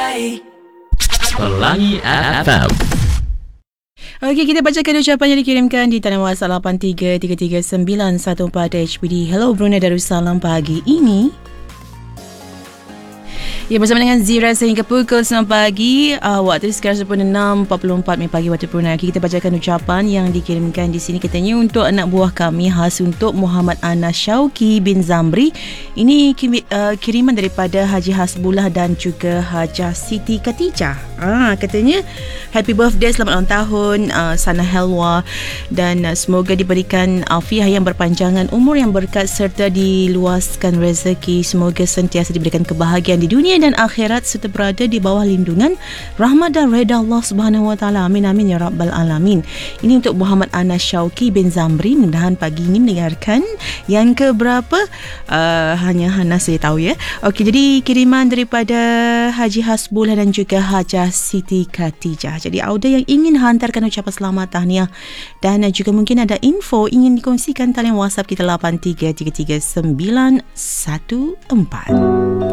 Pelangi FM. Okey, kita bacakan ucapan yang dikirimkan di talian WhatsApp 83339114 HPD. Hello Brunei Darussalam, pagi ini ya, bersama dengan Zira sehingga pukul 9 pagi. Waktu sekarang sempurna 6.44 pagi waktu Brunei. Kita bacakan ucapan yang dikirimkan di sini. Katanya, untuk anak buah kami, khas untuk Muhammad Anas Syauqi bin Zamri. Ini kiriman daripada Haji Hasbullah dan juga Hajah Siti Khatijah. Katanya, happy birthday, selamat ulang tahun Sana Helwa, dan semoga diberikan afiah yang berpanjangan, umur yang berkat serta diluaskan rezeki. Semoga sentiasa diberikan kebahagiaan di dunia dan akhirat serta berada di bawah lindungan, rahmat dan redha Allah Subhanahu Wa Taala. Amin amin ya rabbal alamin. Ini untuk Muhammad Anas Syauqi bin Zamri. Mudah-mudahan pagi ini mendengarkan yang ke berapa, hanya Hana saya tahu ya. Okey, jadi kiriman daripada Haji Hasbullah dan juga Hajah Siti Khatijah. Jadi auda yang ingin hantarkan ucapan selamat, tahniah dan juga mungkin ada info ingin dikongsikan, talian WhatsApp kita 83339114.